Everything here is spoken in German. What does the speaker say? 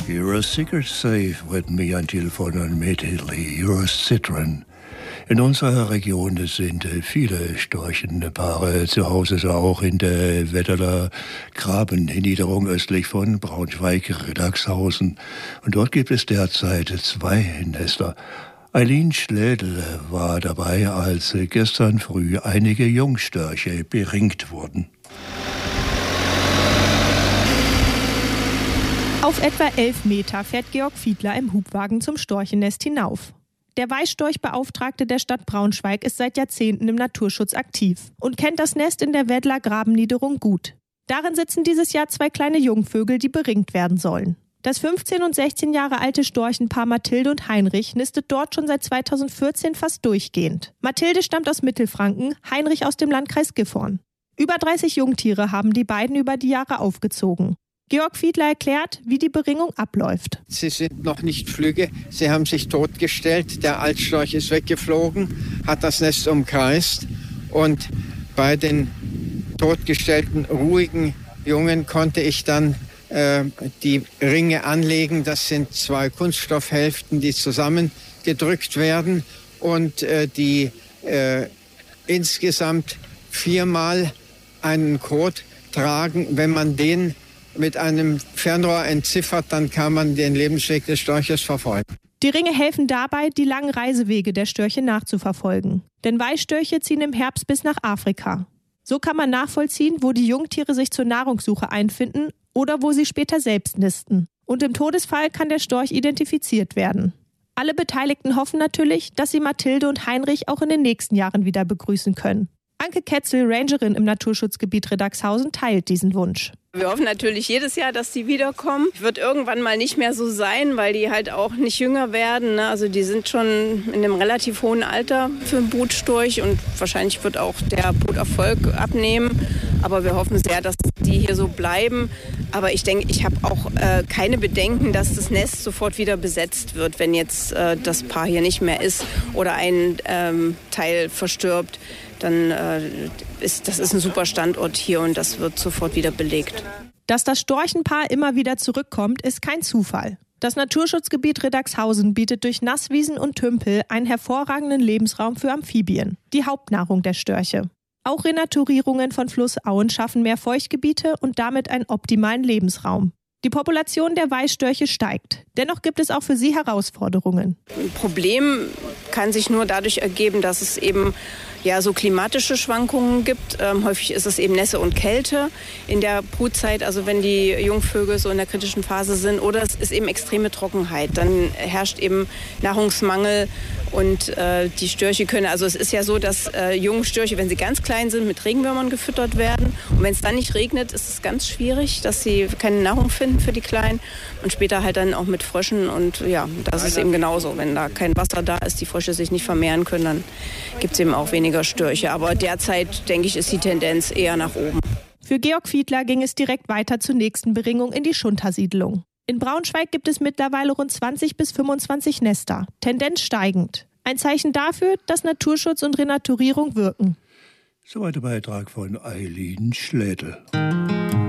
You're a secret safe with me until immediately. You're a citron. In unserer Region sind viele Storchenpaare zu Hause, so auch in der Wetterler Grabenniederung östlich von Braunschweig-Riddagshausen. Und dort gibt es derzeit 2 Nester. Eileen Schlädel war dabei, als gestern früh einige Jungstörche beringt wurden. Auf etwa 11 Meter fährt Georg Fiedler im Hubwagen zum Storchennest hinauf. Der Weißstorchbeauftragte der Stadt Braunschweig ist seit Jahrzehnten im Naturschutz aktiv und kennt das Nest in der Wedler Grabenniederung gut. Darin sitzen dieses Jahr 2 kleine Jungvögel, die beringt werden sollen. Das 15 und 16 Jahre alte Storchenpaar Mathilde und Heinrich nistet dort schon seit 2014 fast durchgehend. Mathilde stammt aus Mittelfranken, Heinrich aus dem Landkreis Gifhorn. Über 30 Jungtiere haben die beiden über die Jahre aufgezogen. Georg Fiedler erklärt, wie die Beringung abläuft. Sie sind noch nicht flügge, sie haben sich totgestellt, der Altstorch ist weggeflogen, hat das Nest umkreist und bei den totgestellten, ruhigen Jungen konnte ich dann die Ringe anlegen. Das sind 2 Kunststoffhälften, die zusammengedrückt werden und die insgesamt 4-mal einen Code tragen. Wenn man den mit einem Fernrohr entziffert, dann kann man den Lebensweg des Storches verfolgen. Die Ringe helfen dabei, die langen Reisewege der Störche nachzuverfolgen. Denn Weißstörche ziehen im Herbst bis nach Afrika. So kann man nachvollziehen, wo die Jungtiere sich zur Nahrungssuche einfinden oder wo sie später selbst nisten. Und im Todesfall kann der Storch identifiziert werden. Alle Beteiligten hoffen natürlich, dass sie Mathilde und Heinrich auch in den nächsten Jahren wieder begrüßen können. Anke Ketzel, Rangerin im Naturschutzgebiet Riddagshausen, teilt diesen Wunsch. Wir hoffen natürlich jedes Jahr, dass die wiederkommen. Wird irgendwann mal nicht mehr so sein, weil die halt auch nicht jünger werden. Also die sind schon in einem relativ hohen Alter für einen Brutstorch und wahrscheinlich wird auch der Bruterfolg abnehmen. Aber wir hoffen sehr, dass die hier so bleiben. Aber ich denke, ich habe auch keine Bedenken, dass das Nest sofort wieder besetzt wird, wenn jetzt das Paar hier nicht mehr ist oder ein Teil verstirbt. Dann das ist ein super Standort hier und das wird sofort wieder belegt. Dass das Storchenpaar immer wieder zurückkommt, ist kein Zufall. Das Naturschutzgebiet Riddagshausen bietet durch Nasswiesen und Tümpel einen hervorragenden Lebensraum für Amphibien, die Hauptnahrung der Störche. Auch Renaturierungen von Flussauen schaffen mehr Feuchtgebiete und damit einen optimalen Lebensraum. Die Population der Weißstörche steigt. Dennoch gibt es auch für sie Herausforderungen. Ein Problem kann sich nur dadurch ergeben, dass es eben so klimatische Schwankungen gibt. Häufig ist es eben Nässe und Kälte in der Brutzeit, also wenn die Jungvögel so in der kritischen Phase sind. Oder es ist eben extreme Trockenheit. Dann herrscht eben Nahrungsmangel und die Störche können, also es ist ja so, dass junge Störche, wenn sie ganz klein sind, mit Regenwürmern gefüttert werden. Und wenn es dann nicht regnet, ist es ganz schwierig, dass sie keine Nahrung finden für die Kleinen. Und später halt dann auch mit Fröschen. Und ja, das ist eben genauso. Wenn da kein Wasser da ist, die Frösche sich nicht vermehren können, dann gibt es eben auch weniger Störche. Aber derzeit, denke ich, ist die Tendenz eher nach oben. Für Georg Fiedler ging es direkt weiter zur nächsten Beringung in die Schuntersiedlung. In Braunschweig gibt es mittlerweile rund 20 bis 25 Nester, Tendenz steigend. Ein Zeichen dafür, dass Naturschutz und Renaturierung wirken. Soweit der Beitrag von Eileen Schlädel.